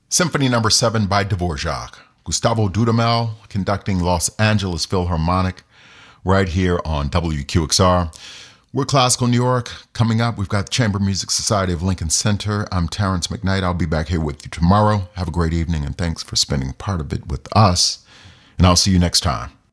Symphony Number 7 by Dvorak. Gustavo Dudamel conducting Los Angeles Philharmonic right here on WQXR. We're Classical New York. Coming up, we've got the Chamber Music Society of Lincoln Center. I'm Terrence McKnight. I'll be back here with you tomorrow. Have a great evening, and thanks for spending part of it with us. And I'll see you next time.